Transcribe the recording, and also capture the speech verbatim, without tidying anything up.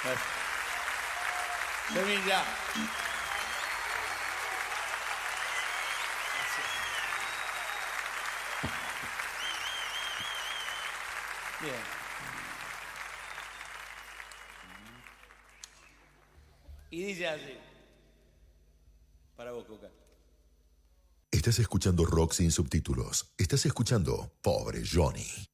Semilla. Bien. Y dice así. Para vos, Coca. Estás escuchando rock sin subtítulos. Estás escuchando Pobre Johnny.